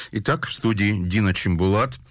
Итак, в студии Дина Чимбулат,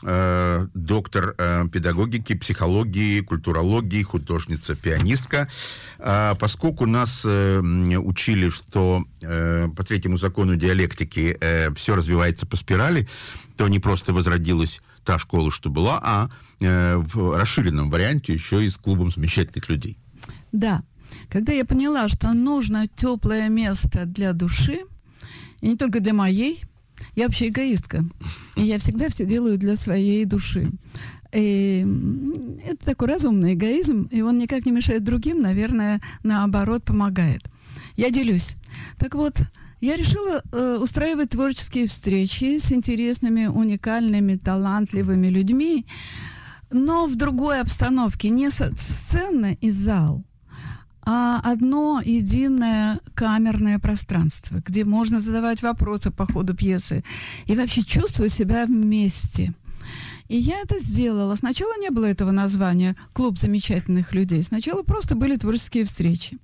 доктор педагогики, психологии, культурологии, художница, пианистка. Поскольку нас учили, что по третьему закону диалектики все развивается по спирали, то не просто возродилась та школа, что была, а в расширенном варианте еще и с клубом замечательных людей. Да. Когда я поняла, что нужно теплое место для души, и не только для моей, я вообще эгоистка. И я всегда все делаю для своей души. И это такой разумный эгоизм, и он никак не мешает другим, наверное, наоборот, помогает. Я делюсь. Так вот, я решила устраивать творческие встречи с интересными, уникальными, талантливыми людьми, но в другой обстановке. Не сцена и зал, а одно единое камерное пространство, где можно задавать вопросы по ходу пьесы и вообще чувствовать себя вместе. И я это сделала. Сначала не было этого названия «Клуб замечательных людей». Сначала просто были творческие встречи.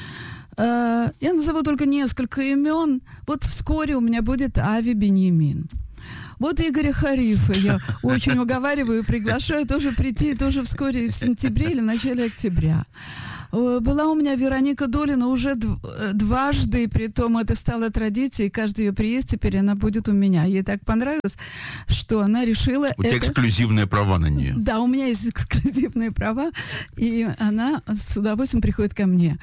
Я назову только несколько имен. Вот вскоре у меня будет Ави Беньямин. Вот Игоря Харифа я очень уговариваю, приглашаю тоже прийти, тоже вскоре в сентябре или в начале октября. Была у меня Вероника Долина уже дважды, притом это стало традицией, каждый ее приезд теперь она будет у меня. Ей так понравилось, что она решила... У тебя эксклюзивные права на нее. Да, у меня есть эксклюзивные права, и она с удовольствием приходит ко мне.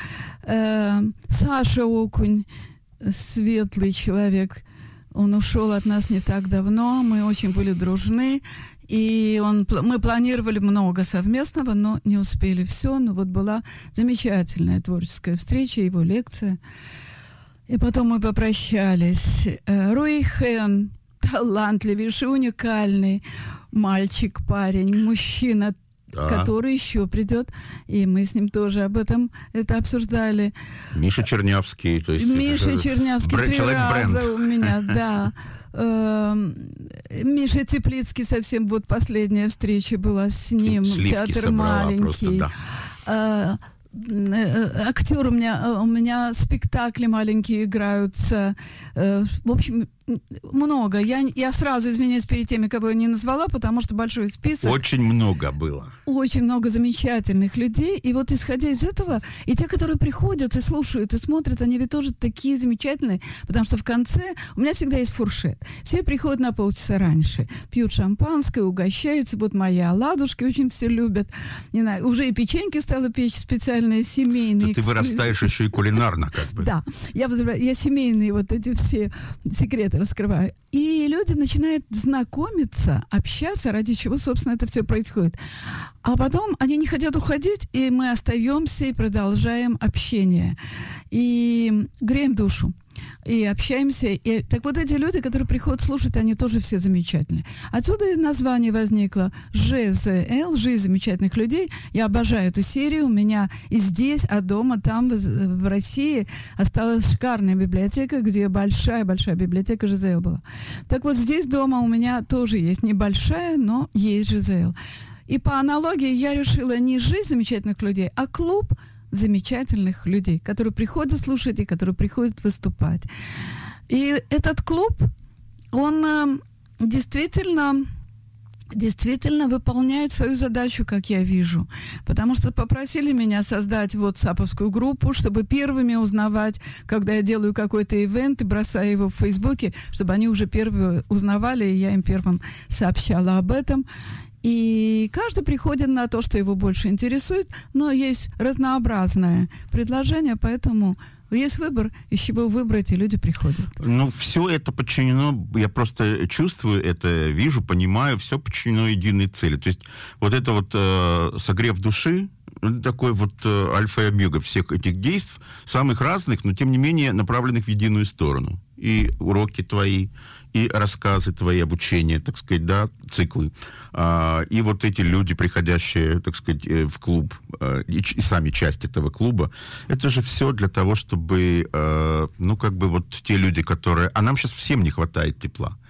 Саша Окунь, светлый человек, он ушел от нас не так давно, мы очень были дружны, и мы планировали много совместного, но не успели все. Но вот была замечательная творческая встреча, его лекция. И потом мы попрощались. Руи Хэн, талантливейший, уникальный мальчик, парень, мужчина, который еще придет, и мы с ним тоже об этом это обсуждали. Миша Чернявский, то есть Миша Чернявский 3 раза у меня, да. Миша Теплицкий, совсем вот последняя встреча была с ним, театр маленький. Просто, да. Актер у меня спектакли маленькие играются. В общем, много. Я сразу извиняюсь перед теми, кого я не назвала, потому что большой список. Очень много было. Очень много замечательных людей. И вот исходя из этого, и те, которые приходят и слушают, и смотрят, они ведь тоже такие замечательные, потому что в конце у меня всегда есть фуршет. Все приходят на полчаса раньше, пьют шампанское, угощаются. Вот мои оладушки очень все любят. Не знаю, уже и печеньки стала печь специальные, семейные. Ты вырастаешь еще и кулинарно, как бы. Да, я семейные вот эти все секреты раскрываю. И люди начинают знакомиться, общаться, ради чего, собственно, это все происходит. А потом они не хотят уходить, и мы остаемся и продолжаем общение. И греем душу. И общаемся. И, так вот эти люди, которые приходят слушать, они тоже все замечательные. Отсюда и название возникло ЖЗЛ, «Жизнь замечательных людей». Я обожаю эту серию. У меня и здесь, а дома, там, в России, осталась шикарная библиотека, где большая-большая библиотека ЖЗЛ была. Так вот, здесь дома у меня тоже есть небольшая, но есть ЖЗЛ. И по аналогии я решила не «Жизнь замечательных людей», а клуб замечательных людей, которые приходят слушать и которые приходят выступать. И этот клуб, он действительно выполняет свою задачу, как я вижу. Потому что попросили меня создать ватсаповскую группу, чтобы первыми узнавать, когда я делаю какой-то ивент и бросаю его в Фейсбуке, чтобы они уже первые узнавали, и я им первым сообщала об этом. И каждый приходит на то, что его больше интересует, но есть разнообразное предложение, поэтому есть выбор, из чего выбрать, и люди приходят. Ну, все это подчинено, я просто чувствую это, вижу, понимаю, все подчинено единой цели. То есть вот это вот согрев души, такой вот альфа и омега всех этих действий, самых разных, но тем не менее направленных в единую сторону. И уроки твои, и рассказы твои, обучение, так сказать, да, циклы. И вот эти люди, приходящие, так сказать, в клуб, и сами часть этого клуба, это же все для того, чтобы, ну, как бы вот те люди, которые... А нам сейчас всем не хватает тепла.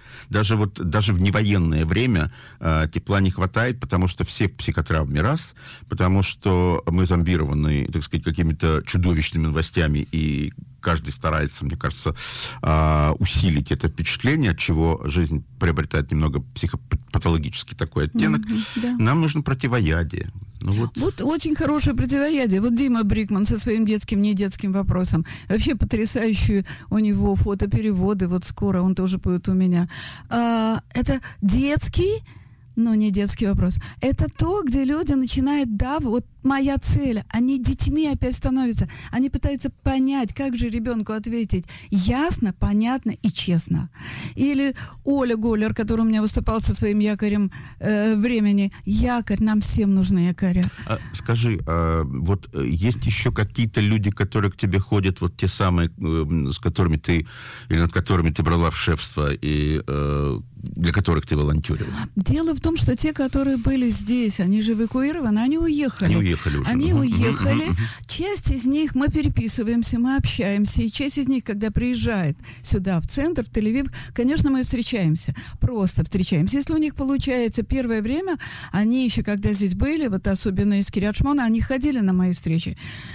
Даже в невоенное время тепла не хватает, потому что все в психотравме, раз, потому что мы зомбированы, так сказать, какими-то чудовищными новостями, и каждый старается, мне кажется, усилить это впечатление, от чего жизнь приобретает немного психопатологический такой оттенок. Да. Нам нужно противоядие. Вот очень хорошее противоядие. Вот Дима Брикман со своим детским, не детским вопросом. Вообще потрясающие у него фотопереводы. Вот скоро он тоже будет у меня. Это детский, но не детский вопрос. Это то, где люди начинают, вот моя цель. Они детьми опять становятся. Они пытаются понять, как же ребенку ответить ясно, понятно и честно. Или Оля Голлер, который у меня выступал со своим якорем времени. Якорь, нам всем нужны якоря. Скажи, вот есть еще какие-то люди, которые к тебе ходят, вот те самые, с которыми ты, или над которыми ты брала в шефство, и для которых ты волонтерила? Дело в том, что те, которые были здесь, они же эвакуированы, они уехали. Они уехали. Часть из них мы переписываемся, мы общаемся. И часть из них, когда приезжает сюда, в центр, в Тель-Авив, конечно, мы встречаемся. Просто встречаемся. Если у них получается первое время, они еще, когда здесь были, вот особенно из Кирьят-Шмона, они ходили на мои встречи.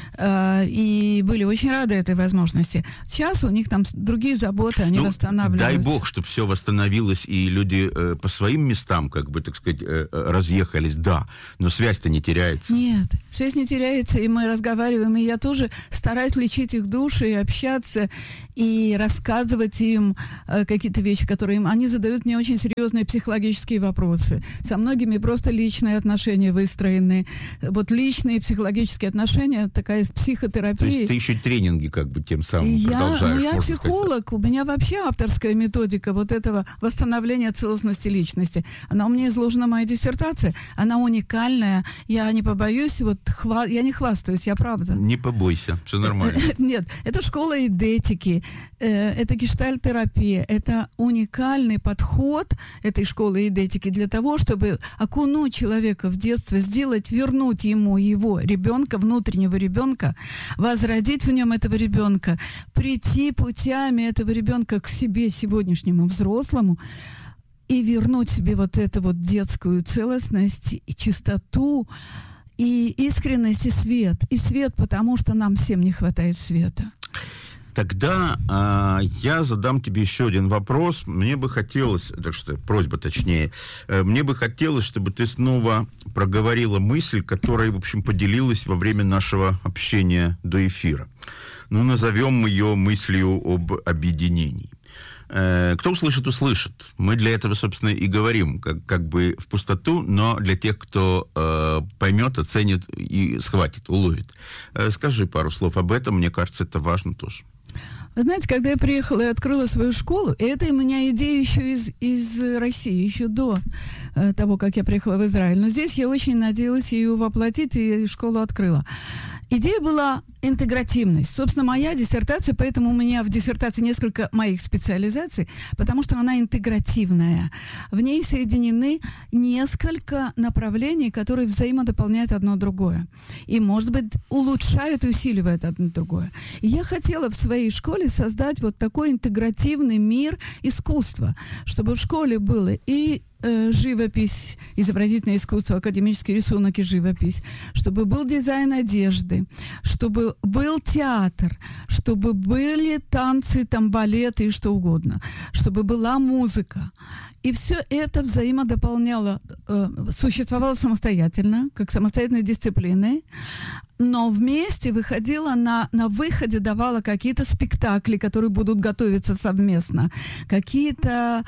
И были очень рады этой возможности. Сейчас у них там другие заботы, они восстанавливаются. Дай бог, чтобы все восстановилось, и люди по своим местам, как бы, так сказать, разъехались, да. Но связь-то не теряется. Нет, связь не теряется, и мы разговариваем, и я тоже стараюсь лечить их души, и общаться, и рассказывать им какие-то вещи, которые им... Они задают мне очень серьезные психологические вопросы. Со многими просто личные отношения выстроены. Вот личные психологические отношения, такая психотерапия. То есть ты еще тренинги как бы тем самым продолжаешь. Я психолог, у меня вообще авторская методика вот этого восстановления целостности личности. Она у меня изложена в моей диссертации, она уникальная, я не побоюсь, я не хвастаюсь, я правда. Не побойся, все нормально. Нет, это школа идетики, это гештальт-терапия, это уникальный подход этой школы идетики для того, чтобы окунуть человека в детство, вернуть ему его ребенка, внутреннего ребенка, возродить в нем этого ребенка, прийти путями этого ребенка к себе, сегодняшнему взрослому, и вернуть себе вот эту вот детскую целостность и чистоту, и искренность, и свет. И свет, потому что нам всем не хватает света. Тогда я задам тебе еще один вопрос. Мне бы хотелось, просьба точнее, мне бы хотелось, чтобы ты снова проговорила мысль, которой, в общем, поделилась во время нашего общения до эфира. Назовем ее мыслью об объединении. Кто услышит, услышит. Мы для этого, собственно, и говорим, как бы в пустоту, но для тех, кто поймет, оценит и схватит, уловит. Скажи пару слов об этом, мне кажется, это важно тоже. Вы знаете, когда я приехала и открыла свою школу, и это у меня идея еще из России, еще до того, как я приехала в Израиль. Но здесь я очень надеялась ее воплотить, и школу открыла. Идея была интегративность. Собственно, моя диссертация, поэтому у меня в диссертации несколько моих специализаций, потому что она интегративная. В ней соединены несколько направлений, которые взаимодополняют одно другое. И, может быть, улучшают и усиливают одно другое. И я хотела в своей школе создать вот такой интегративный мир искусства, чтобы в школе было и живопись, изобразительное искусство, академический рисунок и живопись, чтобы был дизайн одежды, чтобы был театр, чтобы были танцы, там балеты и что угодно, чтобы была музыка. И все это взаимодополняло, существовало самостоятельно, как самостоятельные дисциплины, но вместе выходила на выходе, давала какие-то спектакли, которые будут готовиться совместно, какие-то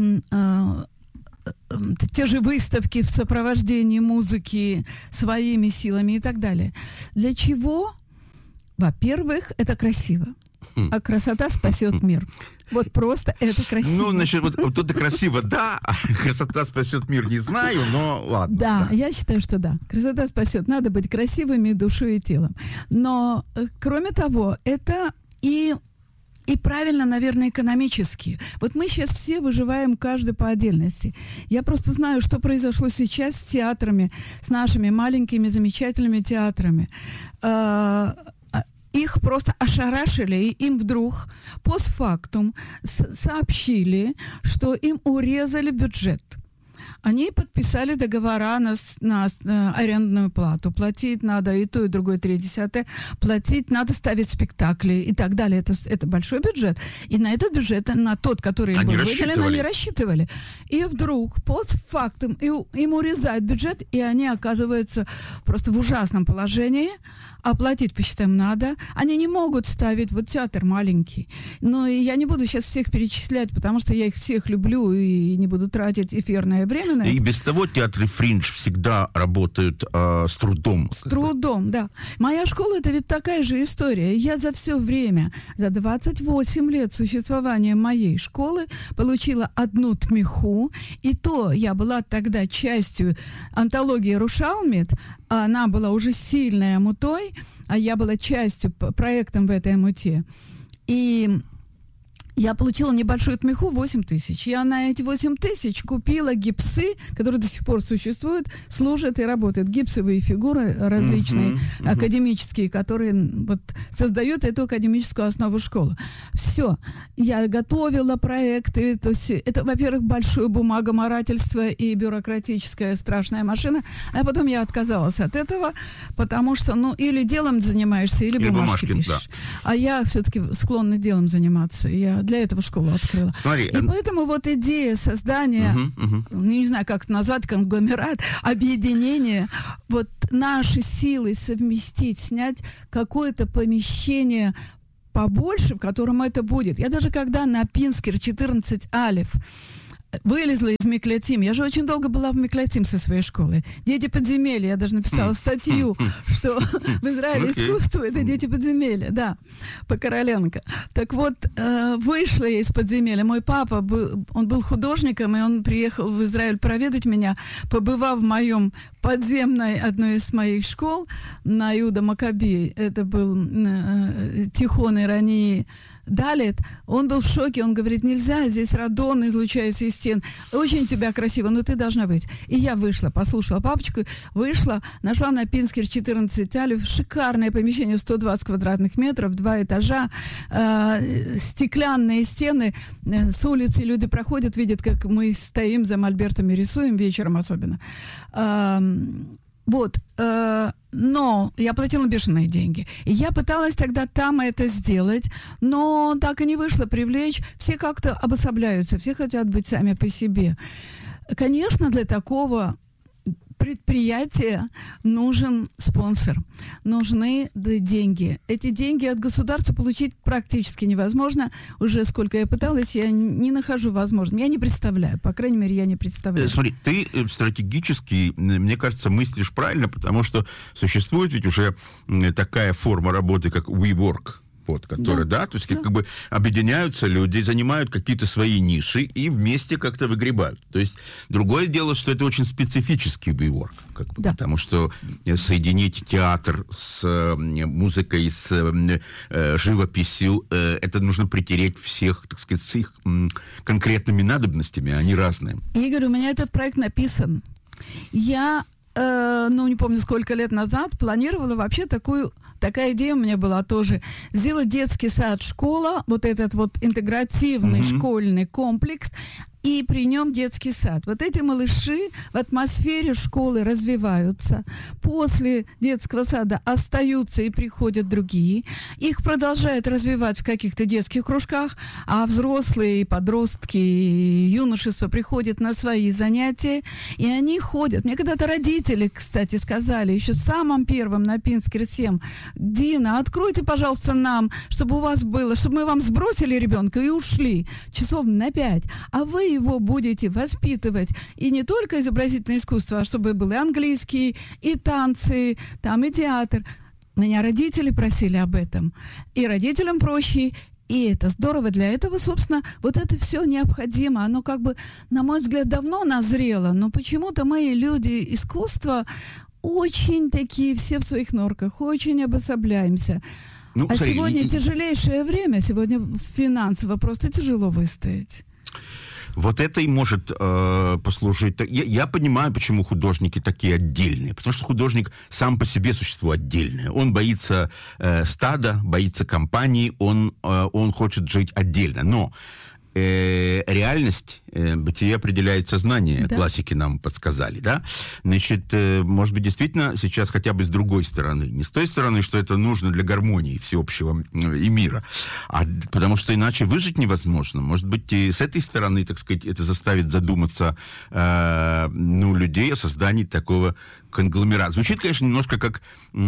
те же выставки в сопровождении музыки своими силами и так далее. Для чего? Во-первых, это красиво. А красота спасет мир. Вот просто это красиво. Значит, вот это красиво, да, а красота спасет мир, не знаю, но ладно. Да, я считаю, что да. Красота спасет. Надо быть красивыми душой и телом. Но, кроме того, это и правильно, наверное, экономически. Вот мы сейчас все выживаем каждый по отдельности. Я просто знаю, что произошло сейчас с театрами, с нашими маленькими замечательными театрами. их просто ошарашили, и им вдруг постфактум сообщили, что им урезали бюджет. Они подписали договора на арендную плату. Платить надо и то, и другое, 3/10. Платить надо, ставить спектакли и так далее. Это большой бюджет. И на этот бюджет, на тот, который им был выделен, они рассчитывали. И вдруг постфактум им урезают бюджет, и они оказываются просто в ужасном положении. Оплатить, посчитаем, надо. Они не могут ставить вот театр маленький. Но я не буду сейчас всех перечислять, потому что я их всех люблю и не буду тратить эфирное время на это. И без того театры фриндж всегда работают с трудом. С трудом, да. Моя школа — это ведь такая же история. Я за все время, за 28 лет существования моей школы получила 1 тмиху. И то я была тогда частью антологии «Рушалмит». Она была уже сильной амутой, а я была частью, проектом в этой амуте. И я получила небольшую тмиху, 8 тысяч. Я на эти 8 тысяч купила гипсы, которые до сих пор существуют, служат и работают. Гипсовые фигуры различные, академические, которые вот создают эту академическую основу школы. Все. Я готовила проекты. То есть это, во-первых, большое бумагоморательство и бюрократическая страшная машина. А потом я отказалась от этого, потому что, или делом занимаешься, или бумажки пишешь. Да. А я все-таки склонна делом заниматься. Я для этого школу открыла. Смотри, и поэтому вот идея создания, не знаю, как это назвать, конгломерат, объединение, вот наши силы совместить, снять какое-то помещение побольше, в котором это будет. Я даже когда на Пинскер 14 Алиф вылезла из Миклятим. Я же очень долго была в Миклятим со своей школы. Дети подземелья. Я даже написала статью, что в Израиле искусство — это дети подземелья. Да, по Короленко. Так вот, вышла я из подземелья. Мой папа, он был художником, и он приехал в Израиль проведать меня, побывав в моем подземной, одной из моих школ, на Иуда Макаби. Это был Тихон Ирани Далит. Он был в шоке, он говорит: нельзя, здесь радон излучается из стен. Очень у тебя красиво, но ты должна быть. И я вышла, послушала папочку, вышла, нашла на Пинскер 14 Алиф шикарное помещение, 120 квадратных метров, 2 этажа, стеклянные стены, с улицы люди проходят, видят, как мы стоим за мольбертами, рисуем вечером особенно. Вот, но я платила бешеные деньги. И я пыталась тогда там это сделать, но так и не вышло привлечь. Все как-то обособляются, все хотят быть сами по себе. Конечно, для такого предприятия нужен спонсор, нужны деньги. Эти деньги от государства получить практически невозможно. Уже сколько я пыталась, я не нахожу возможным. Я не представляю, по крайней мере, я не представляю. Смотри, ты стратегически, мне кажется, мыслишь правильно, потому что существует ведь уже такая форма работы, как WeWork. Вот, которые, то есть как бы объединяются люди, занимают какие-то свои ниши и вместе как-то выгребают. То есть другое дело, что это очень специфический WeWork, потому что соединить театр с музыкой, с живописью, это нужно притереть всех, так сказать, с их конкретными надобностями, они разные. Игорь, у меня этот проект написан. Я, не помню, сколько лет назад планировала вообще такая идея у меня была тоже. Сделать детский сад, школа, вот этот вот интегративный школьный комплекс, и при нем детский сад. Вот эти малыши в атмосфере школы развиваются. После детского сада остаются и приходят другие. Их продолжают развивать в каких-то детских кружках, а взрослые, подростки, юношество приходят на свои занятия, и они ходят. Мне когда-то родители, кстати, сказали, еще в самом первом на Пинскер 7: Дина, откройте, пожалуйста, нам, чтобы у вас было, чтобы мы вам сбросили ребенка и ушли часов на 5, а вы его будете воспитывать. И не только изобразительное искусство, а чтобы был и английский, и танцы, там и театр. Меня родители просили об этом. И родителям проще, и это здорово. Для этого, собственно, вот это все необходимо. Оно как бы, на мой взгляд, давно назрело, но почему-то мы, люди искусства, очень такие все в своих норках, очень обособляемся. Сегодня тяжелейшее время, сегодня финансово просто тяжело выстоять. Вот это и может послужить. Я понимаю, почему художники такие отдельные. Потому что художник сам по себе существо отдельное. Он боится стада, боится компании, он хочет жить отдельно. Но реальность, бытие определяет сознание, да. Классики нам подсказали, да? Значит, может быть, действительно сейчас хотя бы с другой стороны. Не с той стороны, что это нужно для гармонии всеобщего и мира, а потому что иначе выжить невозможно. Может быть, и с этой стороны, так сказать, это заставит задуматься людей о создании такого конгломерат. Звучит, конечно, немножко как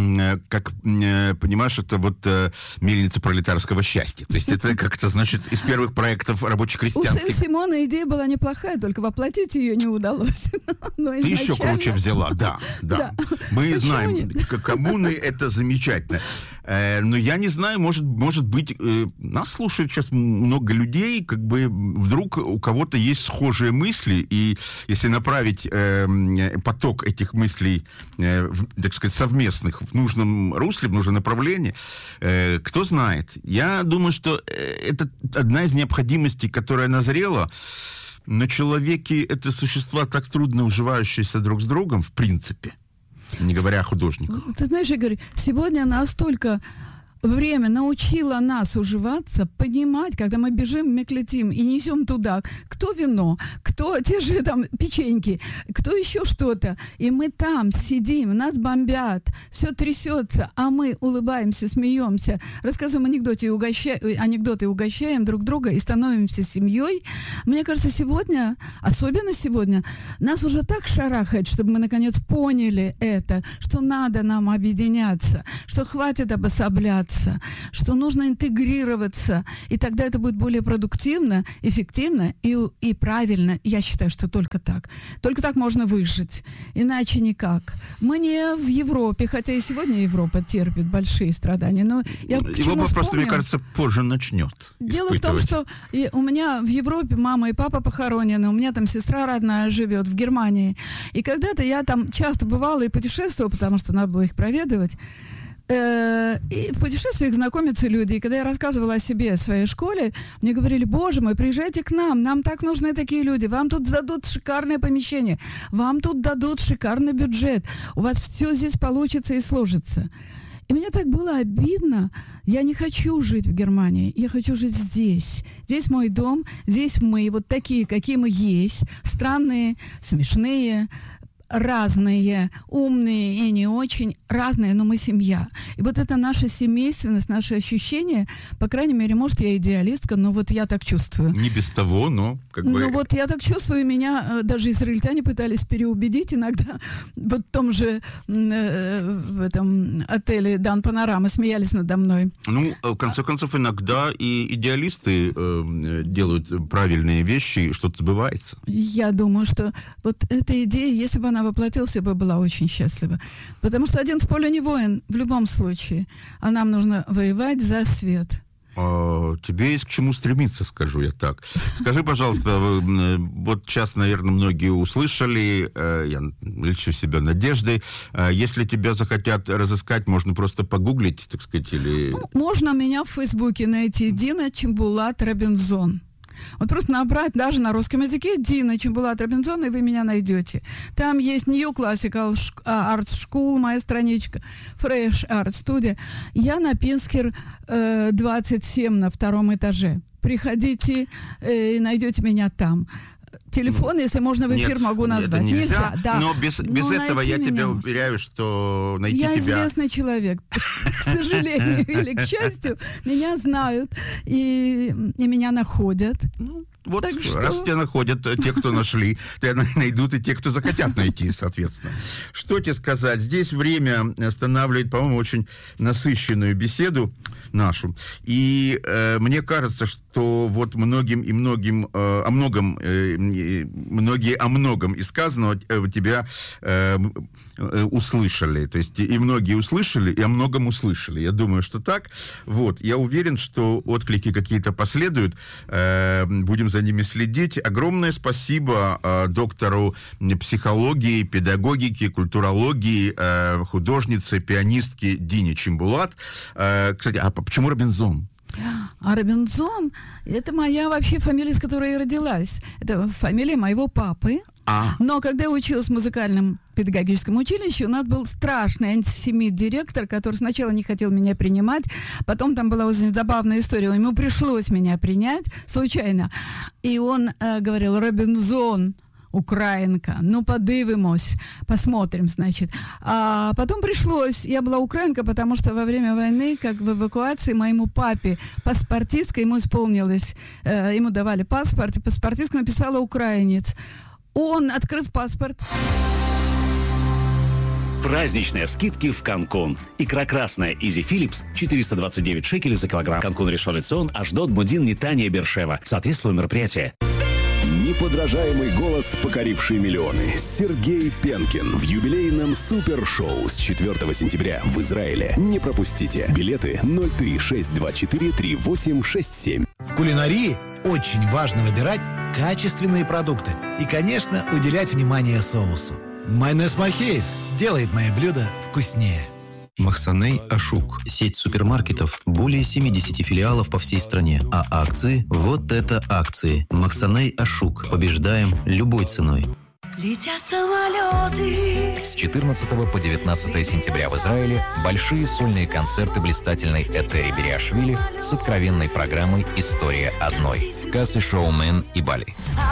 понимаешь, это вот мельница пролетарского счастья. То есть это как-то, значит, из первых проектов рабоче-крестьянских. У Сен-Симона идея была неплохая, только воплотить ее не удалось. Ты еще круче взяла, да. Мы знаем, коммуны это замечательно. Но я не знаю, может быть, нас слушает сейчас много людей, как бы вдруг у кого-то есть схожие мысли, и если направить поток этих мыслей, так сказать, совместных в нужном русле, в нужном направлении, кто знает. Я думаю, что это одна из необходимостей, которая назрела. На человеке это существа, так трудно уживающиеся друг с другом, в принципе. Не говоря о художниках. Ты знаешь, Игорь, сегодня настолько время научило нас уживаться, понимать, когда мы бежим, мы летим и несем туда, кто вино, кто те же там печеньки, кто еще что-то. И мы там сидим, нас бомбят, все трясется, а мы улыбаемся, смеемся, рассказываем анекдоты, угощаем друг друга и становимся семьей. Мне кажется, сегодня, особенно сегодня, нас уже так шарахает, чтобы мы наконец поняли это, что надо нам объединяться, что хватит обособляться, что нужно интегрироваться, и тогда это будет более продуктивно, эффективно и правильно. Я считаю, что только так. Только так можно выжить. Иначе никак. Мы не в Европе, хотя и сегодня Европа терпит большие страдания. Но Европа просто, мне кажется, позже начнет. Дело в том, что у меня в Европе мама и папа похоронены, у меня там сестра родная живет в Германии. И когда-то я там часто бывала и путешествовала, потому что надо было их проведывать. И в путешествиях знакомятся люди. И когда я рассказывала о себе, о своей школе, мне говорили: боже мой, приезжайте к нам так нужны такие люди, вам тут дадут шикарное помещение, вам тут дадут шикарный бюджет, у вас все здесь получится и сложится. И мне так было обидно. Я не хочу жить в Германии, я хочу жить здесь. Здесь мой дом, здесь мы, вот такие, какие мы есть, странные, смешные, разные, умные и не очень, разные, но мы семья. И вот это наша семейственность, наши ощущения, по крайней мере, может, я идеалистка, но вот я так чувствую. Не без того, но как бы... Ну вот я так чувствую, меня даже израильтяне пытались переубедить иногда. Вот в том же в этом отеле «Дан Панорама» смеялись надо мной. Ну, в конце концов, иногда и идеалисты делают правильные вещи, и что-то сбывается. Я думаю, что вот эта идея, если бы она воплотилась, я бы была очень счастлива. Потому что один в поле не воин в любом случае. А нам нужно воевать за свет. Тебе есть к чему стремиться, скажу я так. Скажи, пожалуйста, вот сейчас, наверное, многие услышали, я лечу себя надеждой, если тебя захотят разыскать, можно просто погуглить, так сказать, или... Ну, можно меня в Фейсбуке найти. Дина Чимбулат Робинзон. Вот просто набрать даже на русском языке Дина Чимбулат Робинзон, и вы меня найдете. Там есть New Classical Art School, моя страничка, Fresh Art Studio. Я на Пинскер 27 на 2 этаже. Приходите и найдете меня там. Телефон, если можно, в эфир могу назвать. Это нельзя, да. Но без этого я тебя уверяю, что найти тебя... Я известный человек. К сожалению или к счастью, меня знают и меня находят. Вот так раз тебя находят те, кто нашли, тебя найдут и те, кто захотят найти, соответственно. Что тебе сказать? Здесь время останавливает, по-моему, очень насыщенную беседу нашу. И мне кажется, что вот многие о многом из сказанного тебя услышали. То есть и многие услышали, и о многом услышали. Я думаю, что так. Вот. Я уверен, что отклики какие-то последуют. Будем за ними следить. Огромное спасибо доктору психологии, педагогики, культурологии, художнице, пианистке Дине Чимбулат. Кстати, а почему Робинзон? А Робинзон — это моя вообще фамилия, с которой я родилась. Это фамилия моего папы. Но когда я училась в музыкальном педагогическом училище, у нас был страшный антисемит-директор, который сначала не хотел меня принимать, потом там была очень забавная история, ему пришлось меня принять случайно. И он говорил: Робинзон, украинка, ну подивимось, посмотрим, значит. А потом пришлось, я была украинка, потому что во время войны, как в эвакуации, моему папе паспортистка, ему исполнилось, ему давали паспорт, и паспортистка написала украинец. Он, открыв паспорт... Праздничные скидки в Канкун. Икра красная Изи Филлипс 429 шекелей за килограмм. Канкун Ришон Лецион, Ашдод, Мудин, Нетания, Бершева. Соответствует мероприятие. Неподражаемый голос, покоривший миллионы. Сергей Пенкин в юбилейном супершоу с 4 сентября в Израиле. Не пропустите. Билеты 036243867. В кулинарии очень важно выбирать качественные продукты и, конечно, уделять внимание соусу. Майонез Махеев делает мои блюда вкуснее. Махсаней Ашук. Сеть супермаркетов. Более 70 филиалов по всей стране. А акции? Вот это акции. Махсаней Ашук. Побеждаем любой ценой. Летят самолеты. С 14 по 19 сентября в Израиле большие сольные концерты блистательной Этери Бериашвили с откровенной программой «История одной». Кассы Шоумен и Бали.